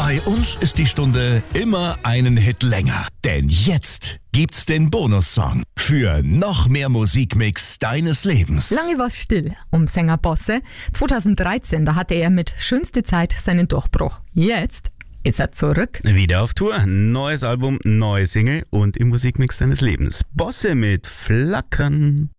Bei uns ist die Stunde immer einen Hit länger. Denn jetzt gibt's den Bonussong für noch mehr Musikmix deines Lebens. Lange war es still um Sänger Bosse. 2013, da hatte er mit Schönste Zeit seinen Durchbruch. Jetzt ist er zurück. Wieder auf Tour, neues Album, neue Single und im Musikmix deines Lebens. Bosse mit Flackern.